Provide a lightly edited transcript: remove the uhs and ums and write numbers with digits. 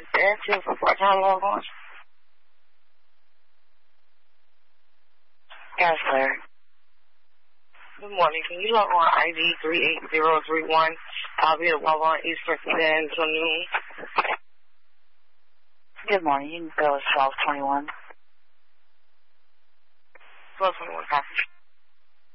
Airfield for part-time log on. Yes, sir. Good morning. Can you log on ID 38031? I'll be at Wawa Eastern 10 till noon. Good morning. You can go as 1221. 1221, copy.